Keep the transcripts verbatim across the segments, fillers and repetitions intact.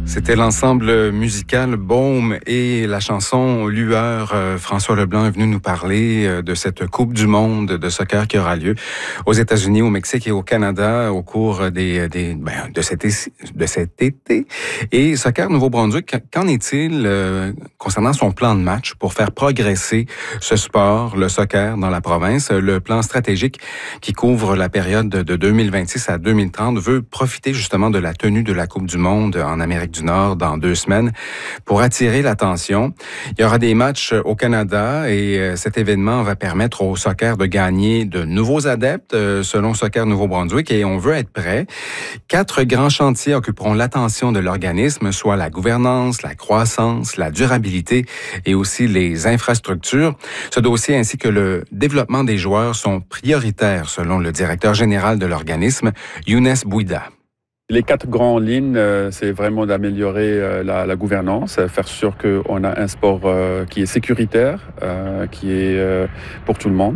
C'était l'ensemble musical Baume et la chanson Lueur. Euh, François Leblanc est venu nous parler euh, de cette Coupe du monde de soccer qui aura lieu aux États-Unis, au Mexique et au Canada au cours des, des ben, de, cet été, de cet été. Et Soccer Nouveau-Brunswick, qu'en est-il euh, concernant son plan de match pour faire progresser ce sport, le soccer, dans la province? Le plan stratégique qui couvre la période de deux mille vingt-six à deux mille trente veut profiter justement de la tenue de la Coupe du monde en Amérique du Nord dans deux semaines pour attirer l'attention. Il y aura des matchs au Canada et cet événement va permettre au soccer de gagner de nouveaux adeptes selon Soccer Nouveau-Brunswick et on veut être prêt. Quatre grands chantiers occuperont l'attention de l'organisme, soit la gouvernance, la croissance, la durabilité et aussi les infrastructures. Ce dossier ainsi que le développement des joueurs sont prioritaires selon le directeur général de l'organisme, Younes Bouida. Les quatre grandes lignes, euh, c'est vraiment d'améliorer euh, la, la gouvernance, faire sûr qu'on a un sport euh, qui est sécuritaire, euh, qui est euh, pour tout le monde.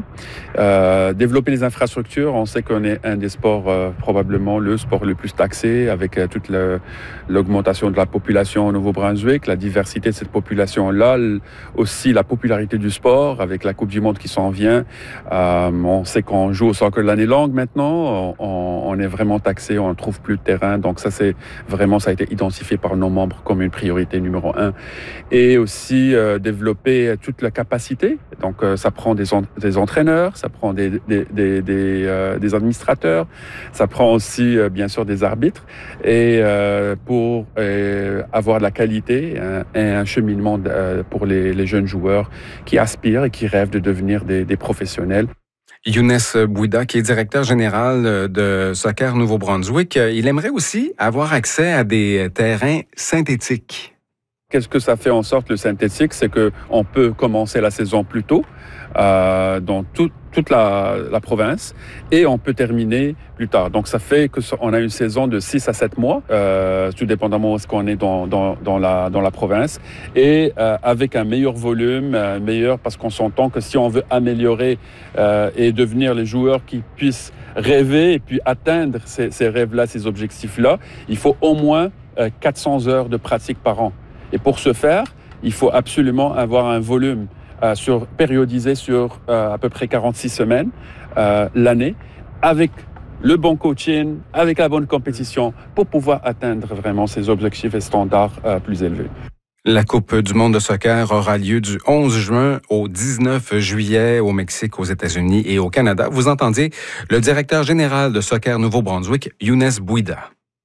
Euh, développer les infrastructures, on sait qu'on est un des sports, euh, probablement le sport le plus taxé, avec euh, toute le, l'augmentation de la population au Nouveau-Brunswick, la diversité de cette population-là, aussi la popularité du sport, avec la Coupe du monde qui s'en vient. Euh, on sait qu'on joue au soccer l'année longue maintenant, on, on est vraiment taxé, on ne trouve plus de terrain. Donc ça, c'est vraiment, ça a été identifié par nos membres comme une priorité numéro un. Et aussi euh, développer toute la capacité. Donc euh, ça prend des, en, des entraîneurs, ça prend des, des, des, des, euh, des administrateurs, ça prend aussi euh, bien sûr des arbitres. Et euh, pour euh, avoir de la qualité hein, et un cheminement de, euh, pour les, les jeunes joueurs qui aspirent et qui rêvent de devenir des, des professionnels. Younes Bouida, qui est directeur général de Soccer Nouveau-Brunswick, il aimerait aussi avoir accès à des terrains synthétiques. Qu'est-ce que ça fait en sorte, le synthétique? C'est qu'on peut commencer la saison plus tôt euh, dans tout, toute la, la province et on peut terminer plus tard. Donc ça fait qu'on a une saison de six à sept mois, euh, tout dépendamment où est-ce qu'on est dans, dans, dans, la, dans la province, et euh, avec un meilleur volume, euh, meilleur parce qu'on s'entend que si on veut améliorer euh, et devenir les joueurs qui puissent rêver et puis atteindre ces, ces rêves-là, ces objectifs-là, il faut au moins euh, quatre cents heures de pratique par an. Et pour ce faire, il faut absolument avoir un volume euh, sur, périodisé sur euh, à peu près quarante-six semaines euh, l'année, avec le bon coaching, avec la bonne compétition, pour pouvoir atteindre vraiment ces objectifs et standards euh, plus élevés. La Coupe du monde de soccer aura lieu du onze juin au dix-neuf juillet au Mexique, aux États-Unis et au Canada. Vous entendiez le directeur général de Soccer Nouveau-Brunswick, Younes Bouida.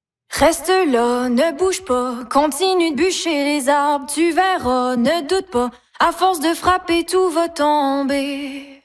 Reste là, ne bouge pas, continue de bûcher les arbres, tu verras, ne doute pas, à force de frapper, tout va tomber.